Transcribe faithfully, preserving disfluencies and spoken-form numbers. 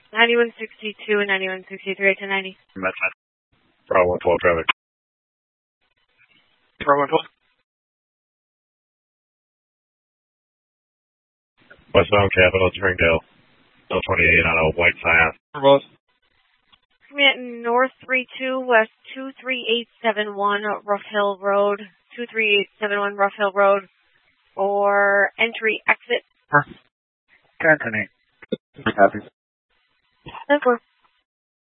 ninety-one sixty-two and ninety-one sixty-three to ninety. That's fine. Bravo one twelve traffic. Bravo one twelve. Westbound Capitol, Springdale. Still twenty-eight on a white Scion. Both. Commit North three two West two three eight seven one Rough Hill Road. two three eight seven one Rough Hill Road. For entry exit. Huh. Anthony. Happy. That's